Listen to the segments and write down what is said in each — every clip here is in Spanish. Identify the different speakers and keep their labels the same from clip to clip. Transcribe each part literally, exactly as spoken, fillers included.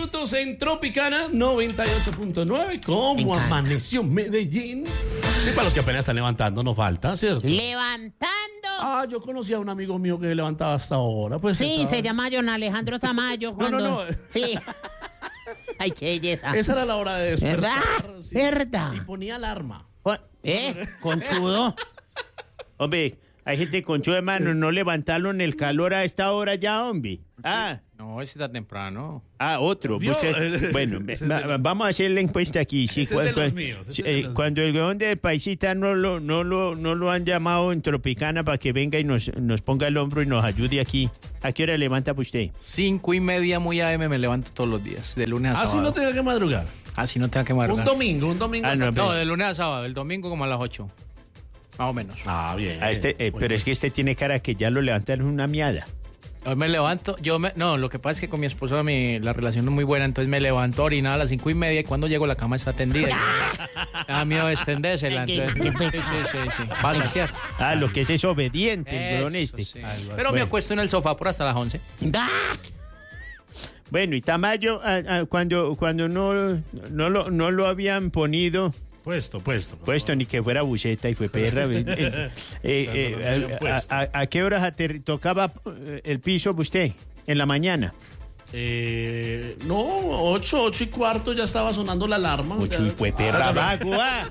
Speaker 1: minutos en Tropicana noventa y ocho punto nueve. ¿Cómo amaneció Medellín? Y para los que apenas están levantando, no falta, ¿cierto?
Speaker 2: Levantando.
Speaker 1: Ah, yo conocí a un amigo mío que se levantaba hasta ahora. Pues
Speaker 2: Sí,
Speaker 1: estaba...
Speaker 2: se llama John Alejandro Tamayo. Cuando...
Speaker 1: No, no, no.
Speaker 2: Sí. Ay, qué belleza.
Speaker 1: Esa era la hora de despertar.
Speaker 2: ¿Verdad?
Speaker 1: Sí.
Speaker 2: ¿Verdad?
Speaker 1: Y ponía alarma.
Speaker 2: ¿Eh? Conchudo.
Speaker 3: Hombre, hay gente conchuda, hermano, no levantarlo en el calor a esta hora ya, hombre. Ah,
Speaker 4: No, ese está temprano.
Speaker 3: ah, otro.
Speaker 1: ¿Vio?
Speaker 3: Usted- bueno,
Speaker 1: Ese es
Speaker 3: va-
Speaker 1: de-
Speaker 3: vamos a hacer la encuesta aquí. Sí,
Speaker 1: Ese es de
Speaker 3: cuando,
Speaker 1: los míos, ese
Speaker 3: sí,
Speaker 1: es de
Speaker 3: eh,
Speaker 1: los
Speaker 3: cuando el weón de Paisita no lo, no, lo, no lo han llamado en Tropicana para que venga y nos, nos ponga el hombro y nos ayude aquí. ¿A qué hora levanta pues usted?
Speaker 4: Cinco y media muy A M me levanto todos los días, de lunes a
Speaker 1: Así
Speaker 4: sábado.
Speaker 1: no tenga que madrugar.
Speaker 4: Así no tenga que
Speaker 1: Un
Speaker 4: madrugar.
Speaker 1: domingo, un domingo.
Speaker 3: Ah,
Speaker 1: hasta
Speaker 3: no,
Speaker 1: que-
Speaker 4: No, de lunes a sábado, el domingo como a las ocho. Más o menos.
Speaker 1: Ah, bien.
Speaker 3: A este, eh, pero es que este tiene cara que ya lo levantaron una miada.
Speaker 4: Hoy me levanto, yo me, no, lo que pasa es que con mi esposo mi, la relación no es muy buena, entonces me levanto a orinar a las cinco y media y cuando llego la cama está tendida. Y me da miedo extendérsela,
Speaker 2: Qué-
Speaker 4: entonces,
Speaker 2: qué
Speaker 4: sí, sí, sí, sí, va a saciar.
Speaker 3: Ah, lo que es es obediente, el weón
Speaker 4: Eso,
Speaker 3: este.
Speaker 4: sí.
Speaker 1: Algo
Speaker 4: Pero
Speaker 1: así.
Speaker 4: me acuesto en el sofá por hasta las once.
Speaker 2: ¡Ah!
Speaker 3: Bueno, y Tamayo, ah, ah, cuando, cuando no, no, lo, no lo habían ponido...
Speaker 1: Puesto, puesto. por
Speaker 3: Puesto ni que fuera bucheta y fue perra. eh, eh, eh,
Speaker 1: Cuando lo habían
Speaker 3: a-
Speaker 1: puesto.
Speaker 3: a, a- ¿A qué horas ater- tocaba eh, el piso usted? En la mañana.
Speaker 1: Eh, no, ocho, ocho y cuarto ya estaba sonando la alarma.
Speaker 3: Ocho y
Speaker 1: Ya-
Speaker 3: fue perra, vago, ah.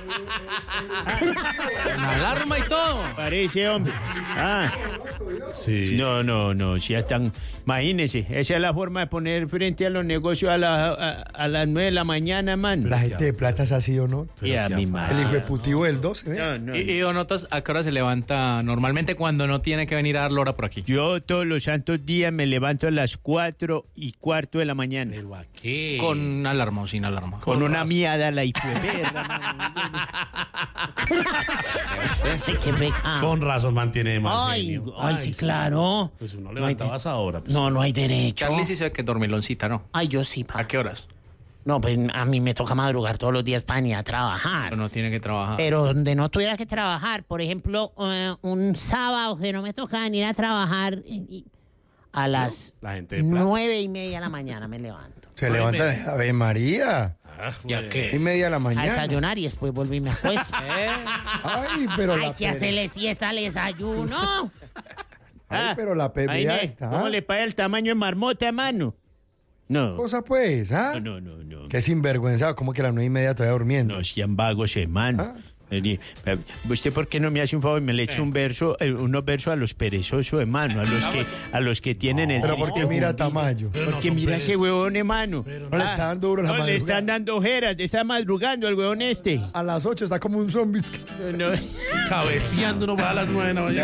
Speaker 4: Una alarma y todo.
Speaker 3: Parece, hombre. Ah,
Speaker 1: Sí.
Speaker 3: no, no, no. Si ya están. Imagínese, esa es la forma de poner frente a los negocios a, la- a, a las nueve de la mañana, mano.
Speaker 5: La gente de plata es así o no.
Speaker 3: Y a
Speaker 1: qué
Speaker 3: mi
Speaker 1: afán.
Speaker 3: madre.
Speaker 5: El hijo de putivo del doce, ¿ve?
Speaker 3: No, no,
Speaker 4: Y, y Donotas, ¿a qué hora se levanta normalmente cuando no tiene que venir a dar hora por aquí?
Speaker 3: Yo todos los santos días me levanto a las cuatro y cuarto de la mañana.
Speaker 1: ¿Pero a qué?
Speaker 4: ¿Con alarma o sin alarma?
Speaker 3: Con una miada la hijo de perra, mano.
Speaker 2: Ay, qué pecado.
Speaker 1: Con razón mantiene más
Speaker 2: Ay,
Speaker 1: genio.
Speaker 2: ay, sí, claro.
Speaker 1: Pues uno
Speaker 2: No hay
Speaker 1: levantaba esa hora. pues.
Speaker 2: No, no hay derecho.
Speaker 4: Charlie sí se ve que dormiloncita, ¿no?
Speaker 2: Ay, yo sí,
Speaker 4: ¿A qué horas?
Speaker 2: No, pues a mí me toca madrugar todos los días para ir a trabajar.
Speaker 4: Pero no tiene que trabajar.
Speaker 2: Pero donde no tuviera que trabajar, por ejemplo, eh, un sábado que no me toca venir a trabajar y- y a las
Speaker 1: La gente de plata.
Speaker 2: nueve y media de la mañana me levanto.
Speaker 5: Se levanta a Ave María.
Speaker 1: Ah,
Speaker 4: ¿Y a
Speaker 1: güey.
Speaker 4: qué?
Speaker 5: Y media de la
Speaker 2: A
Speaker 5: mañana.
Speaker 2: desayunar y después vuelvo y me acuesto.
Speaker 5: Ay, pero
Speaker 2: Hay
Speaker 5: la
Speaker 2: que
Speaker 5: pere-
Speaker 2: hacerle siesta al desayuno.
Speaker 5: Ay, pero la P B A
Speaker 3: Ay, ne,
Speaker 5: está.
Speaker 3: ¿Cómo le paga el tamaño de marmota, mano? No.
Speaker 5: Cosa pues, ¿ah?
Speaker 3: No, no, no, no.
Speaker 5: Qué sinvergüenza, como que a las nueve y media todavía durmiendo.
Speaker 3: No sean vagos, hermano.
Speaker 5: Ah.
Speaker 3: Vení, eh, ¿usted por qué no me hace un favor y me le echa un verso, eh, unos versos a los perezosos, hermano? A los que, a los que tienen el
Speaker 5: Pero
Speaker 3: triste
Speaker 5: porque mira
Speaker 3: fundillo.
Speaker 5: Tamayo.
Speaker 1: Pero no
Speaker 3: Porque
Speaker 1: son
Speaker 3: mira ese
Speaker 1: perezos.
Speaker 3: huevón, hermano.
Speaker 5: No le está dando duro la
Speaker 3: no, le
Speaker 5: madrugada.
Speaker 3: están dando ojeras, le está madrugando el huevón este.
Speaker 5: A las ocho está como un zombie.
Speaker 3: No, no.
Speaker 1: Cabeceando uno va a las nueve de la mañana.